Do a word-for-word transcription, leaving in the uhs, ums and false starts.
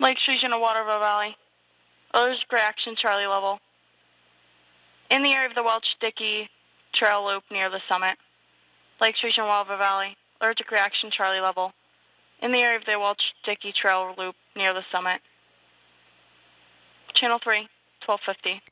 Lakes Region of Waterville Valley. Allergic reaction Charlie level. In the area of the Welch-Dickey Trail Loop near the summit. Lakes Region of Waterville Valley. Allergic reaction Charlie level. In the area of the Welch-Dickey Trail Loop near the summit. Channel three, twelve fifty.